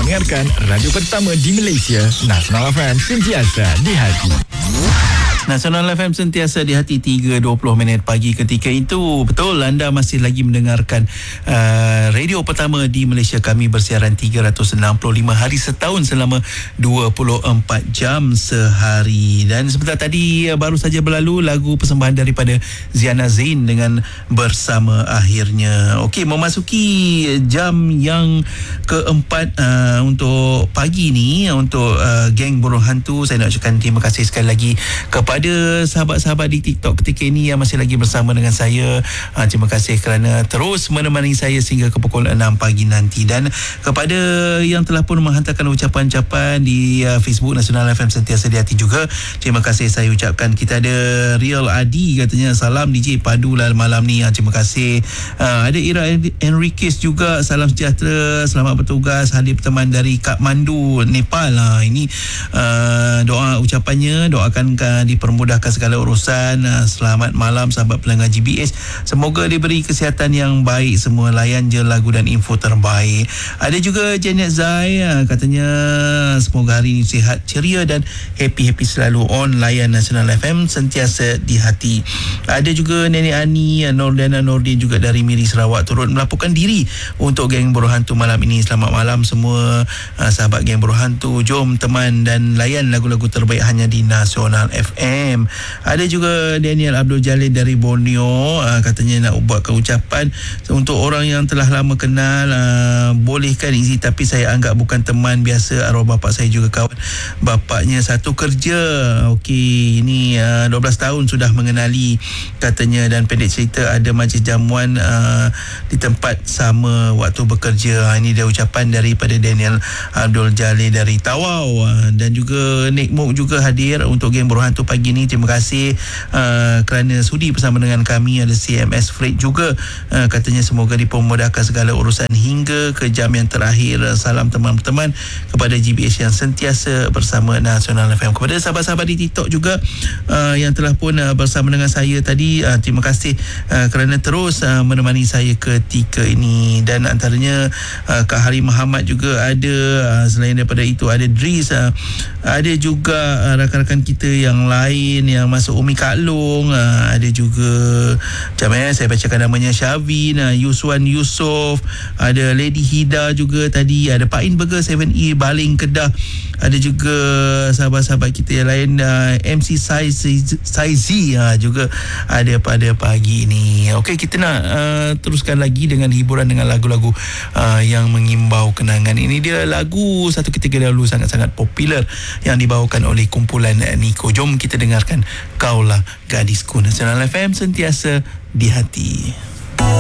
mendengarkan radio pertama di Malaysia, Nasional FM, sentiasa di hati. Nasional FM sentiasa di hati. 3:20 pagi ketika itu. Betul, anda masih lagi mendengarkan radio pertama di Malaysia. Kami bersiaran 365 hari setahun selama 24 jam sehari. Dan sebentar tadi baru saja berlalu lagu persembahan daripada Ziana Zain dengan Bersama Akhirnya. Okey, memasuki jam yang keempat untuk pagi ni, untuk geng Burung Hantu. Saya nak ucapkan terima kasih sekali lagi kepada sahabat-sahabat di TikTok ketika ini yang masih lagi bersama dengan saya. Terima kasih kerana terus menemani saya sehingga ke pukul 6 pagi nanti. Dan kepada yang telah pun menghantarkan ucapan-ucapan di Facebook Nasional FM sentiasa di hati juga, terima kasih saya ucapkan. Kita ada Real Adi katanya, salam DJ padu lah malam ni. Terima kasih. Ada Ira Enriquez juga, salam sejahtera, selamat bertugas, hadir berteman dari Kathmandu, Nepal. Ini doa ucapannya, doakan dipermudahkan segala urusan. Selamat malam sahabat pelanggan GBH, semoga diberi kesihatan yang baik semua, layan je lagu dan info terbaik. Ada juga Janet Zai, katanya semoga hari ini sihat, ceria dan happy-happy selalu on layan Nasional FM sentiasa di hati. Ada juga Nenek Ani Nordana Nordin juga dari Miri Sarawak, turut melaporkan diri untuk geng Burung Hantu malam ini. Selamat malam semua sahabat geng Burung Hantu, jom teman dan layan lagu-lagu terbaik hanya di Nasional FM. Ada juga Daniel Abdul Jalil dari Borneo, katanya nak buatkan ucapan untuk orang yang telah lama kenal. Bolehkan izin tapi saya anggap bukan teman biasa, arwah bapa saya juga kawan bapaknya satu kerja. Okey, ini 12 tahun sudah mengenali katanya, dan pendek cerita ada majlis jamuan di tempat sama waktu bekerja. Ini dia ucapan daripada Daniel Abdul Jalil dari Tawau. Dan juga Nick Mok juga hadir untuk geng Burung Hantu pagi ni. Terima kasih kerana sudi bersama dengan kami. Ada CMS Freight juga, katanya semoga dipermudahkan segala urusan hingga ke jam yang terakhir. Salam teman-teman kepada GBH yang sentiasa bersama Nasional FM. Kepada sahabat-sahabat di TikTok juga yang telah pun bersama dengan saya tadi, terima kasih kerana terus menemani saya ketika ini. Dan antaranya Kak Hari Muhammad juga ada. Selain daripada itu ada Dris, ada juga rakan-rakan kita yang lain yang masuk, Umi Kak Long, ada juga saya bacakan namanya, Syavin, Yuswan Yusof, ada Lady Hida juga tadi, ada Pak In Burger 7E Baling Kedah, ada juga sahabat-sahabat kita yang lain, MC Saizi juga ada pada pagi ini. Okey, kita nak teruskan lagi dengan hiburan dengan lagu-lagu yang mengimbau kenangan. Ini dia lagu satu ketika dahulu sangat-sangat popular yang dibawakan oleh kumpulan Niko. Jom kita dengarkan Kaulah Gadisku. Nasional FM sentiasa di hati.